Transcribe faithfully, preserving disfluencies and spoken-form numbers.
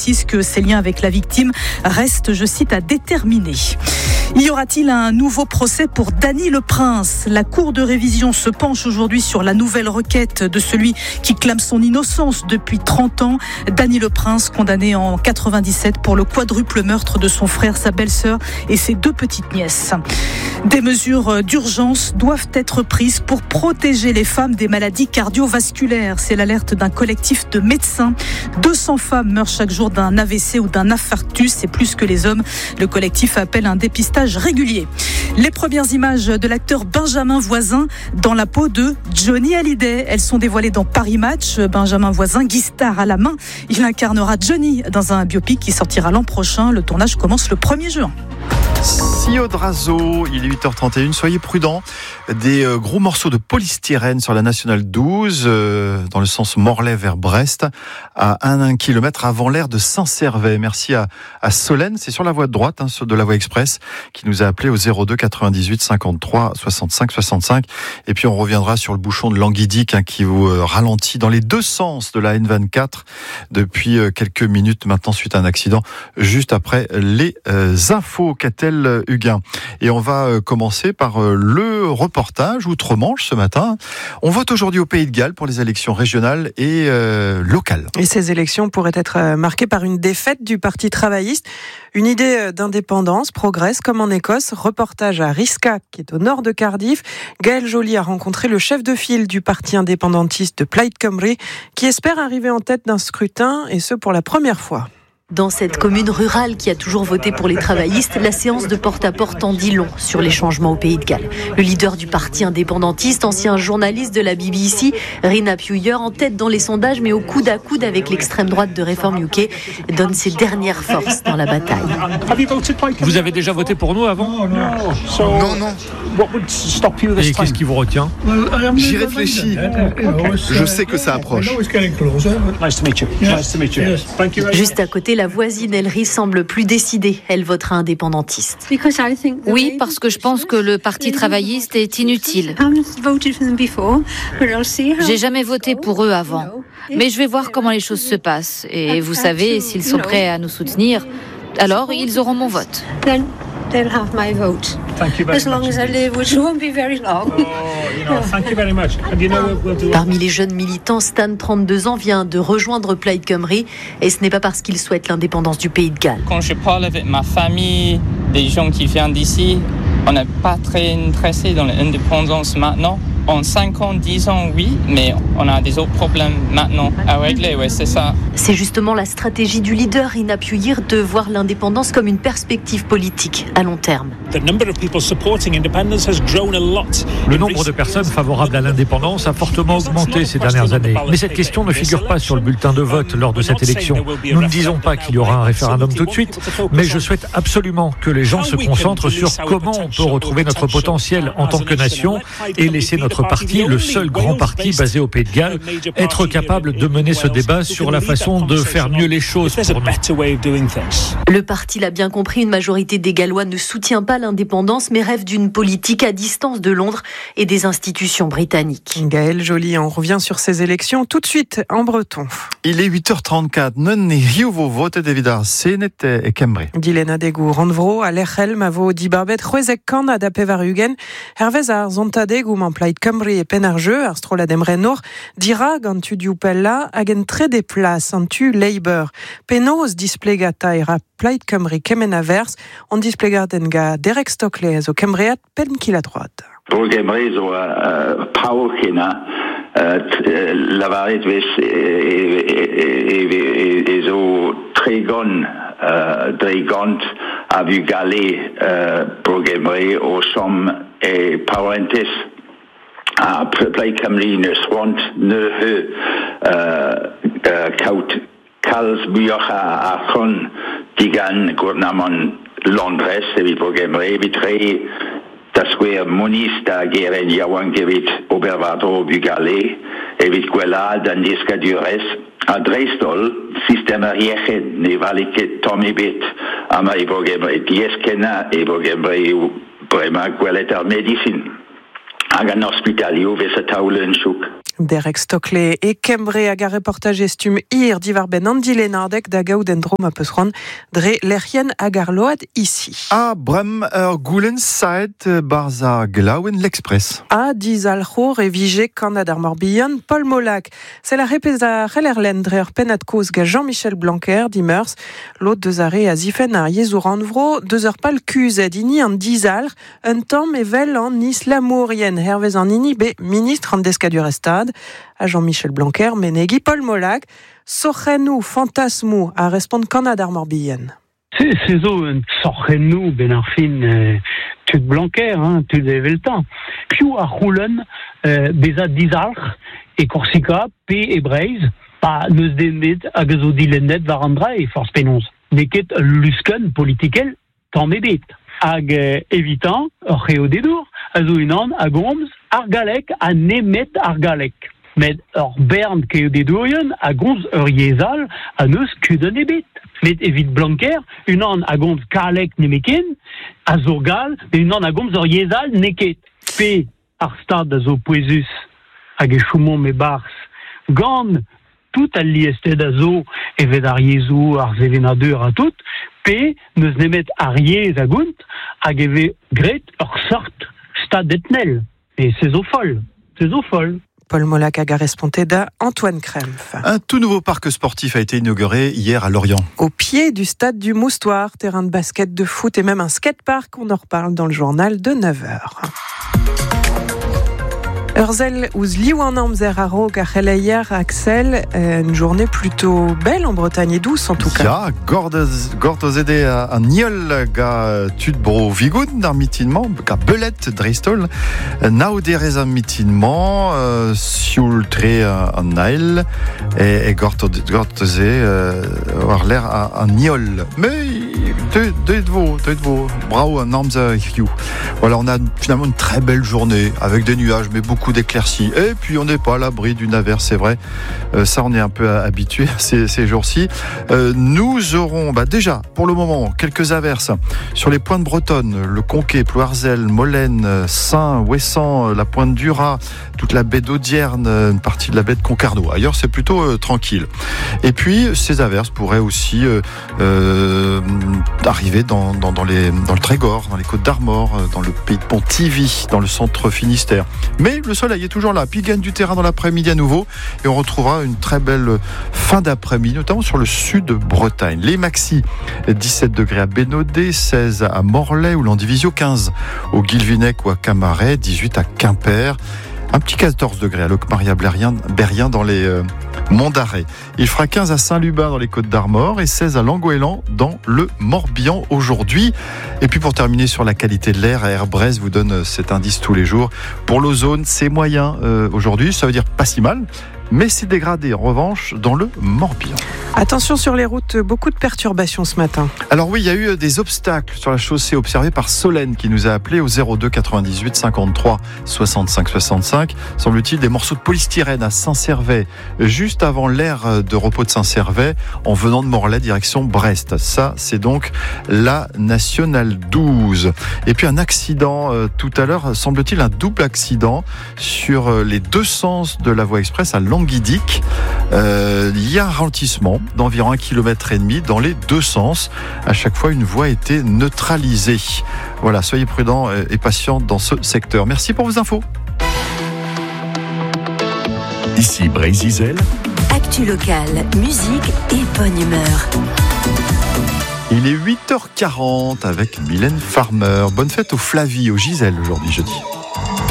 précise que ses liens avec la victime restent, je cite, à déterminer. Y aura-t-il un nouveau procès pour Dany Le Prince ? La Cour de révision se penche aujourd'hui sur la nouvelle requête de celui qui clame son innocence depuis trente ans. Dany Le Prince, condamné en quatre-vingt-dix-sept pour le quadruple meurtre de son frère, sa belle-sœur et ses deux petites nièces. Des mesures d'urgence doivent être prises pour protéger les femmes des maladies cardiovasculaires. C'est l'alerte d'un collectif de médecins. deux cents femmes meurent chaque jour d'un A V C ou d'un infarctus. C'est plus que les hommes. Le collectif appelle un dépistage régulier. Les premières images de l'acteur Benjamin Voisin dans la peau de Johnny Hallyday. Elles sont dévoilées dans Paris Match. Benjamin Voisin, guitare à la main, il incarnera Johnny dans un biopic qui sortira l'an prochain. Le tournage commence le premier juin. Sio Drazo, il est huit heures trente et une, soyez prudents. Des euh, gros morceaux de polystyrène sur la nationale douze, euh, dans le sens Morlaix vers Brest, à un kilomètre avant l'aire de Saint-Servais. Merci à, à Solène, c'est sur la voie de droite, hein, de la voie express, qui nous a appelé au zéro deux quatre-vingt-dix-huit cinquante-trois soixante-cinq soixante-cinq. Et puis on reviendra sur le bouchon de Languidic, hein, qui vous euh, ralentit dans les deux sens de la N vingt-quatre depuis euh, quelques minutes maintenant suite à un accident, juste après les euh, infos. Catel Huguin. Et on va euh, commencer par euh, le reportage Outre-Manche ce matin. On vote aujourd'hui au Pays de Galles pour les élections régionales et euh, locales. Et ces élections pourraient être marquées par une défaite du Parti travailliste. Une idée d'indépendance progresse comme en Écosse. Reportage à Risca, qui est au nord de Cardiff. Gaël Joly a rencontré le chef de file du Parti indépendantiste de Plaid Cymru, qui espère arriver en tête d'un scrutin, et ce pour la première fois. Dans cette commune rurale qui a toujours voté pour les travaillistes, la séance de porte-à-porte en dit long sur les changements au Pays de Galles. Le leader du parti indépendantiste, ancien journaliste de la B B C, Rina Puyer, en tête dans les sondages, mais au coude à coude avec l'extrême droite de Reform U K, donne ses dernières forces dans la bataille. Vous avez déjà voté pour nous avant ? Non, non. Et qu'est-ce qui vous retient ? J'y réfléchis. Je sais que ça approche. Juste à côté, la voisine Ellery semble plus décidée. Elle votera indépendantiste. Oui, parce que je pense que le Parti travailliste est inutile. J'ai jamais voté pour eux avant. Mais je vais voir comment les choses se passent. Et vous savez, s'ils sont prêts à nous soutenir, alors ils auront mon vote. They'll have my vote. As long as I live, which won't be very long. Parmi les jeunes militants, Stan, trente-deux ans, vient de rejoindre Plaid Cymru, et ce n'est pas parce qu'il souhaite l'indépendance du Pays de Galles. Quand je parle avec ma famille, des gens qui viennent d'ici, on n'est pas très intéressé dans l'indépendance maintenant. En cinq ans, dix ans, oui, mais on a des autres problèmes maintenant à régler, ouais, c'est ça. C'est justement la stratégie du leader, Rina Puyer, de voir l'indépendance comme une perspective politique à long terme. Le nombre de personnes favorables à l'indépendance a fortement augmenté ces dernières années. Mais cette question ne figure pas sur le bulletin de vote lors de cette élection. Nous ne disons pas qu'il y aura un référendum tout de suite, mais je souhaite absolument que les gens se concentrent sur comment on peut retrouver notre potentiel en tant que nation et laisser notre parti, le seul grand parti basé au Pays de Galles, être capable de mener ce débat sur la façon de faire mieux les choses pour nous. Le parti l'a bien compris, une majorité des Gallois ne soutient pas l'indépendance, mais rêve d'une politique à distance de Londres et des institutions britanniques. Gaël Joly, on revient sur ces élections tout de suite en breton. Il est huit heures trente-quatre. Non hiuvo vote David Senet et Cymru. Dilena Degu Randvro, à l'Echelm, a vo di barbet Ruezek kan a da pevarugen, hervez ar zontadegu man Plaid Cymru et Penarjeu, ar stroladem renor, dira gantu diupella hagen tre de place antu Labour. Penos displegata era Plaid Cymru kemen avers, on displegaten ga Derek Stockley zo Cymreat pelm ki la droite. Pour Cymru zo power kena, lavaret ves et zo tregon dregant a vu galer pour Cymru au som et parentes. A Plaid Cymru ne swant ne he kaut cals bioch a chon digan gwrnamon Londres evi pour Cymru evi tre tasgwyr monista geren yawan gevit obervato bugale evit gwelad an discadures a dreistol systema iechyd neu valicet tomibit ama efo Cymru dieskena efo Cymru brema gwelet ar medicine. Ag an ospitalio fes y tawl yn siwc. Derek Stockley et Kembre hag a reportage estum ir divar ben Andy Lenardek da gaout en drom a peus ron dre lerien hag ar load ici. A brem ur goulenn saet barza glaouen l'Express. A dizal c'hor e vije kanad ar morbihan Paul Molac. C'est la repez a c'helerlen dre ur penad koz ga Jean-Michel Blanquer dimeurs l'autre deus are a zifen ar yezour anvro deus ur pal kuzet ini an dizal un tamm evel an islamourien hervez an ini be ministre an deskadur estad a Jean-Michel Blanquer menegi Paul Molac sochenou fantasmou a respond kanad ar morbihan. C'est, c'est zo un sorchenou ben ar fin euh, tud Blanquer, hein, tud eveltan. Piou a roulen euh, beza dizalch e Corsica, pe e Breiz, pa neus dennet hag a zo dilennet var an dra e force penons. Neket lusken politikel tamm ebet. Hag euh, evitant, ur c'heo dedour, a zo unan a gomz ar galek a nemet ar galek. Met ur bern keo dedourien a gomz ur yezal a neus kudenn ebet. Met evit Blanquer, unan a gomz kalek nemeken, a zo gal, et unan a gomz ur yezal neket. Pe ar stad a zo pouezus hag e choumon me bars gant tout al liested a zo evet ar yezou, ar zevenadeur a tout, pe neus nemet ar yez a gount hag eve gret ur sort stad etnel. Et c'est zo foll, c'est zo foll. Paul Molac hag a responté da Antoine Krempf. Un tout nouveau parc sportif a été inauguré hier à Lorient. Au pied du stade du Moustoir, terrain de basket, de foot et même un skatepark, on en reparle dans le journal de neuf heures. Urzel ouz liouan amzer a rog a c'heleier Axel, une journée plutôt belle en Bretagne et douce en tout cas. Ya, gordoz, gordoz ede a niol ga tud bro vigoun d'ar mitinman, ga belet dreistol, naouderez a mitinman, euh, sioul tre an nael, et, et gordoz e war l'air a, a niol. Mais deuet vo, deuet vo, bravo an amzer hiou. Voilà, on a finalement une très belle journée avec des nuages, mais beaucoup d'éclaircies. Et puis on n'est pas à l'abri d'une averse, c'est vrai. Euh, ça, on est un peu habitué ces, ces jours-ci. Euh, nous aurons bah, déjà, pour le moment, quelques averses sur les pointes bretonnes, le Conquet, Ploarzel, Molène, Saint, Ouessant, la pointe du Raz, toute la baie d'Audierne, une partie de la baie de Concarneau. Ailleurs, c'est plutôt euh, tranquille. Et puis, ces averses pourraient aussi euh, euh, arriver dans, dans, dans, les, dans le Trégor, dans les Côtes d'Armor, dans le pays de Pontivy, dans le centre Finistère. Mais le soleil est toujours là, puis il gagne du terrain dans l'après-midi à nouveau, et on retrouvera une très belle fin d'après-midi, notamment sur le sud de Bretagne. Les maxi, dix-sept degrés à Bénodet, seize à Morlaix ou l'Andivisio, quinze au Guilvinec ou à Camaret, dix-huit à Quimper. Un petit quatorze degrés à Locmaria-Berrien dans les euh, Monts d'Arrée. Il fera quinze à Saint-Lubin dans les Côtes d'Armor et seize à Langoélan dans le Morbihan aujourd'hui. Et puis pour terminer sur la qualité de l'air, Airbrest vous donne cet indice tous les jours. Pour l'ozone, c'est moyen euh, aujourd'hui, ça veut dire pas si mal. Mais c'est dégradé en revanche dans le Morbihan. Attention sur les routes, beaucoup de perturbations ce matin. Alors oui, il y a eu des obstacles sur la chaussée observés par Solène qui nous a appelé au zéro deux quatre-vingt-dix-huit cinquante-trois soixante-cinq soixante-cinq. Semble-t-il des morceaux de polystyrène à Saint-Servais, juste avant l'aire de repos de Saint-Servais, en venant de Morlaix direction Brest. Ça, c'est donc la nationale douze. Et puis un accident euh, tout à l'heure, semble-t-il un double accident sur euh, les deux sens de la voie express à Languidic. Euh, il y a un ralentissement d'environ un kilomètre et demi dans les deux sens. À chaque fois, une voie a été neutralisée. Voilà, soyez prudents et patients dans ce secteur. Merci pour vos infos. Ici Brésil. Actu locale, musique et bonne humeur. Il est huit heures quarante avec Mylène Farmer. Bonne fête aux Flavie, au Gisèle aujourd'hui jeudi.